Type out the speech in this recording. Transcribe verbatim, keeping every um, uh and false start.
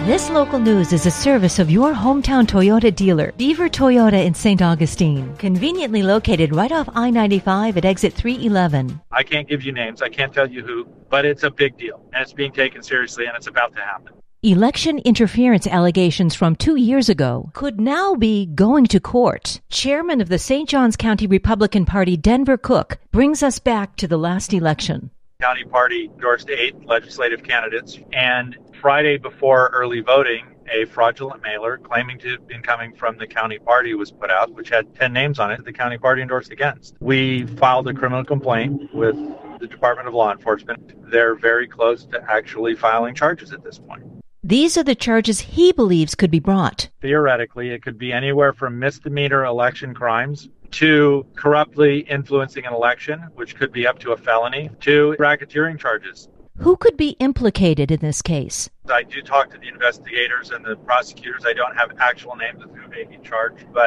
This local news is a service of your hometown Toyota dealer, Beaver Toyota in Saint Augustine, conveniently located right off I ninety-five at exit three eleven. I can't give you names, I can't tell you who, but it's a big deal, and it's being taken seriously, and it's about to happen. Election interference allegations from two years ago could now be going to court. Chairman of the Saint Johns County Republican Party, Denver Cook, brings us back to the last election. County Party endorsed eight legislative candidates, and Friday before early voting, a fraudulent mailer claiming to have been coming from the county party was put out, which had ten names on it that the county party endorsed against. We filed a criminal complaint with the Department of Law Enforcement. They're very close to actually filing charges at this point. These are the charges he believes could be brought. Theoretically, it could be anywhere from misdemeanor election crimes to corruptly influencing an election, which could be up to a felony, to racketeering charges. Who could be implicated in this case? I do talk to the investigators and the prosecutors. I don't have actual names of who may be charged, but